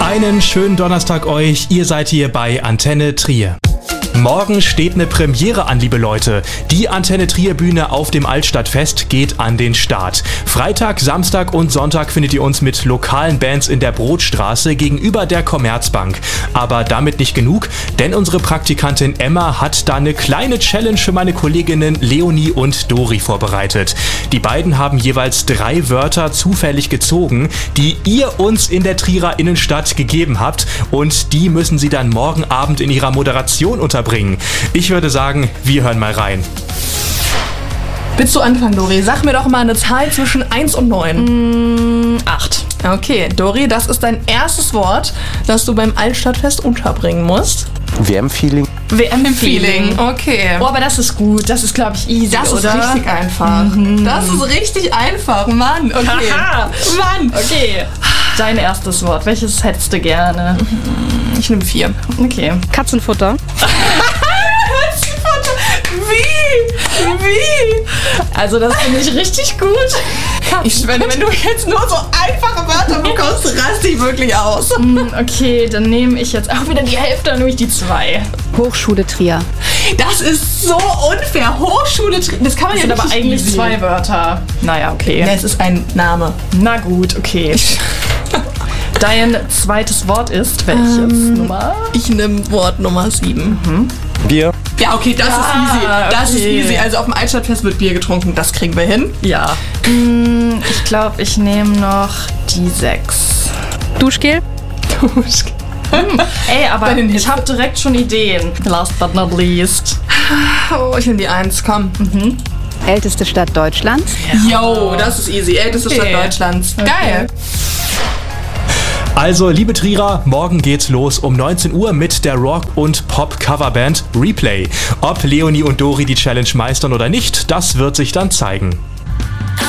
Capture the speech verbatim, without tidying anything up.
Einen schönen Donnerstag euch, ihr seid hier bei Antenne Trier. Morgen steht eine Premiere an, liebe Leute. Die Antenne Trier Bühne auf dem Altstadtfest geht an den Start. Freitag, Samstag und Sonntag findet ihr uns mit lokalen Bands in der Brotstraße gegenüber der Commerzbank. Aber damit nicht genug, denn unsere Praktikantin Emma hat da eine kleine Challenge für meine Kolleginnen Leonie und Dori vorbereitet. Die beiden haben jeweils drei Wörter zufällig gezogen, die ihr uns in der Trierer Innenstadt gegeben habt, und die müssen sie dann morgen Abend in ihrer Moderation unterbringen. Ich würde sagen, wir hören mal rein. Willst du anfangen, Dori? Sag mir doch mal eine Zahl zwischen eins und neun. Mm, acht. Okay, Dori, das ist dein erstes Wort, das du beim Altstadtfest unterbringen musst. W M-Feeling. W M-Feeling, okay. Oh, aber das ist gut. Das ist, glaube ich, easy, Das oder? ist richtig einfach. Mhm. Das ist richtig einfach, Mann. Okay. Haha. Mann. Okay. Dein erstes Wort. Welches hättest du gerne? Ich nehme vier. Okay. Katzenfutter. Wie? Wie? Also das finde ich richtig gut. Ich, wenn, wenn du jetzt nur so einfache Wörter bekommst, raste ich wirklich aus. Okay, dann nehme ich jetzt auch wieder die Hälfte, dann nehme ich die zwei. Hochschule Trier. Das ist so unfair. Hochschule, das kann man Das ja sind aber richtig eigentlich easy. zwei Wörter. Naja, okay. Ja, es ist ein Name. Na gut, okay. Dein zweites Wort ist welches? Ähm, Nummer? Ich nehme Wort Nummer sieben. Bier. Ja, okay, das Ja, ist easy. Das okay. ist easy. Also auf dem Altstadtfest wird Bier getrunken. Das kriegen wir hin. Ja. Mm, Ich glaube, ich nehme noch die sechs. Duschgel. Ey, aber Bei den ich Hitze- habe direkt schon Ideen. Last but not least. Oh, ich nehme die eins. Komm. Älteste Stadt Deutschlands. Yo, das ist easy. Älteste Stadt Okay. Deutschlands. Okay. Geil. Also, liebe Trierer, morgen geht's los um neunzehn Uhr mit der Rock- und Pop-Coverband Replay. Ob Leonie und Dori die Challenge meistern oder nicht, das wird sich dann zeigen.